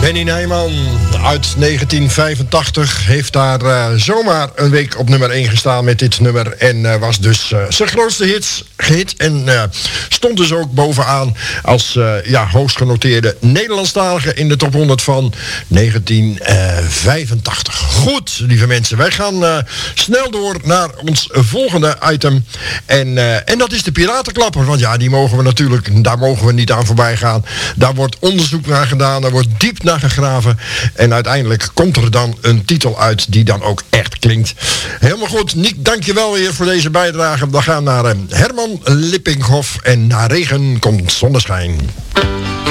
Benny Nijman uit 1985 heeft daar zomaar een week op nummer 1 gestaan met dit nummer. En was dus zijn grootste hit. En stond dus ook bovenaan als hoogst genoteerde Nederlandstalige in de top 100 van 1985. Goed, lieve mensen. Wij gaan snel door naar ons volgende item. En dat is de Piratenklapper. Want ja, die mogen we natuurlijk, daar mogen we niet aan voorbij gaan. Daar wordt onderzoek naar gedaan. Daar wordt diep naar gegraven. En uiteindelijk komt er dan een titel uit die dan ook echt klinkt. Helemaal goed. Niek, dankjewel weer voor deze bijdrage. We gaan naar Herman Lippinghoff en na regen komt zonneschijn.